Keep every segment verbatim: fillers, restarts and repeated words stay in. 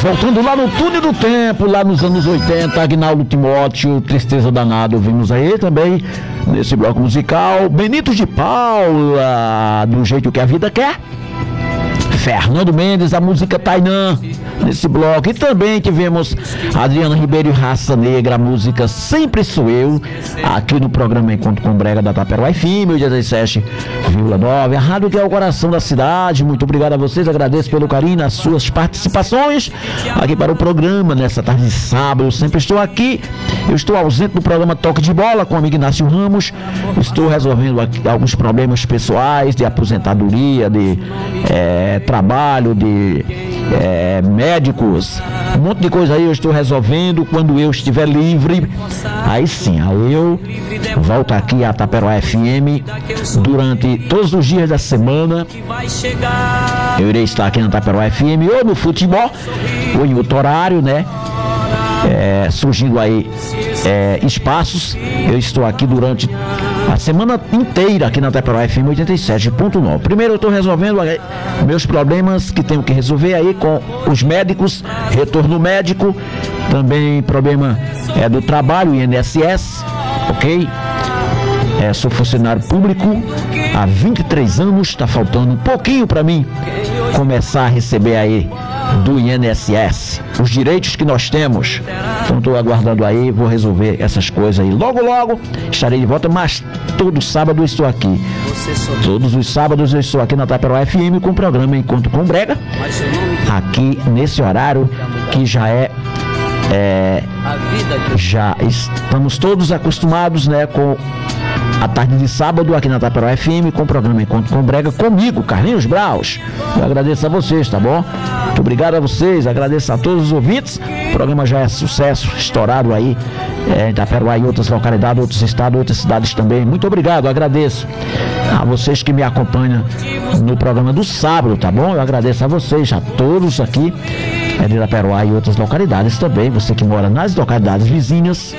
Voltando lá no túnel do tempo, lá nos anos oitenta, Agnaldo Timóteo, Tristeza Danada, ouvimos aí também, nesse bloco musical, Benito de Paula, Do Jeito que a Vida Quer, Fernando Mendes, a música Tainã, nesse bloco, e também tivemos Adriana Ribeiro e Raça Negra, a música Sempre Sou Eu, aqui no programa Encontro com Brega da Taperoá F M, oitenta e sete vírgula nove, a rádio que é o coração da cidade. Muito obrigado a vocês, agradeço pelo carinho nas suas participações aqui para o programa, nessa tarde de sábado. Eu sempre estou aqui, eu estou ausente do programa Toque de Bola com o amigo Inácio Ramos, estou resolvendo aqui alguns problemas pessoais de aposentadoria, de é, trabalho, de é, médicos, um monte de coisa aí eu estou resolvendo. Quando eu estiver livre, aí sim, aí eu volto aqui a Taperoá F M durante todos os dias da semana. Eu irei estar aqui na Taperoá F M ou no futebol, ou em outro horário, né? É, surgindo aí é, espaços. Eu estou aqui durante a semana inteira aqui na Taperoá F M oitenta e sete ponto nove. Primeiro eu estou resolvendo meus problemas que tenho que resolver aí com os médicos, retorno médico, também problema é, do trabalho, I N S S, ok? É, sou funcionário público há vinte e três anos, está faltando um pouquinho para mim começar a receber aí do I N S S os direitos que nós temos. Então estou aguardando aí, vou resolver essas coisas aí. Logo, logo estarei de volta, mas todo sábado eu estou aqui. Todos os sábados eu estou aqui na Taperoá F M com o programa Encontro com Brega, aqui nesse horário que já é, é já estamos todos acostumados, né, com a tarde de sábado aqui na Taperoá F M com o programa Encontro com Brega, comigo, Carlinhos Braus. Eu agradeço a vocês, tá bom? Muito obrigado a vocês, agradeço a todos os ouvintes. O programa já é sucesso, estourado aí é, em Taperoá e outras localidades, outros estados, outras cidades também. Muito obrigado, agradeço a vocês que me acompanham no programa do sábado, tá bom? Eu agradeço a vocês, a todos aqui é, de Taperoá e outras localidades também. Você que mora nas localidades vizinhas,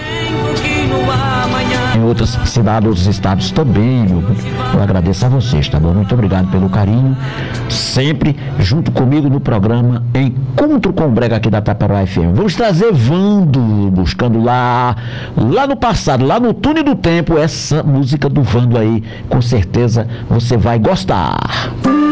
em outras cidades, outros estados também, meu, eu agradeço a vocês, tá bom? Muito obrigado pelo carinho, sempre junto comigo no programa Encontro com Brega aqui da Taperoá F M. Vamos trazer Vando, buscando lá, lá no passado, lá no túnel do tempo, essa música do Vando aí, com certeza você vai gostar.